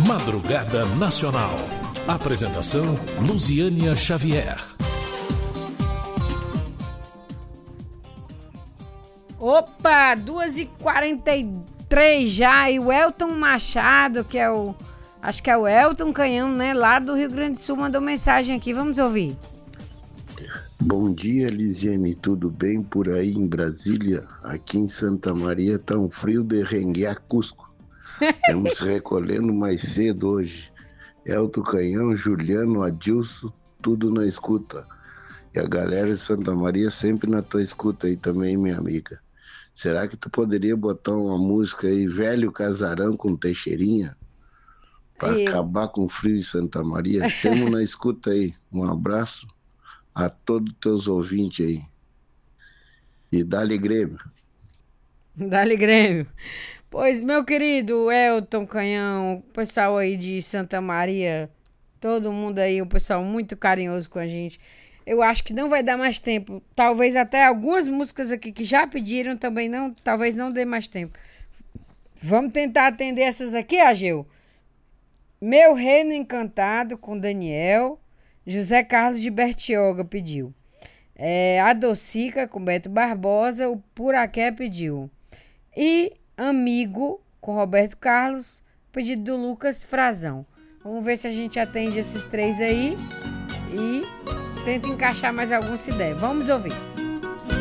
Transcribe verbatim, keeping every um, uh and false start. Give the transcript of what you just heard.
Madrugada Nacional. Apresentação Luziânia Xavier. Opa, duas e quarenta e três já, e o Elton Machado, que é o, acho que é o Elton Canhão, né, lá do Rio Grande do Sul, mandou mensagem aqui, vamos ouvir. Bom dia, Lisiane, tudo bem por aí em Brasília? Aqui em Santa Maria tá um frio de renguear Cusco. Estamos recolhendo mais cedo hoje. Elton Canhão, Juliano, Adilson, tudo na escuta. E a galera de Santa Maria sempre na tua escuta aí também, minha amiga. Será que tu poderia botar uma música aí, Velho Casarão com Teixeirinha? Pra Eu. acabar com o frio em Santa Maria? Temos na escuta aí. Um abraço a todos os teus ouvintes aí. E dá-lhe Grêmio. Dá-lhe Grêmio. Pois, meu querido Elton Canhão, o pessoal aí de Santa Maria, todo mundo aí, o pessoal muito carinhoso com a gente. Eu acho que não vai dar mais tempo. Talvez até algumas músicas aqui que já pediram também não, talvez não dê mais tempo. Vamos tentar atender essas aqui, Ageu. Meu Reino Encantado com Daniel. José Carlos de Bertioga pediu. É, a Docica com Beto Barbosa. O Puraqué pediu. E Amigo com Roberto Carlos. Pedido do Lucas Frazão. Vamos ver se a gente atende esses três aí. E tenta encaixar mais algum se der. Vamos ouvir.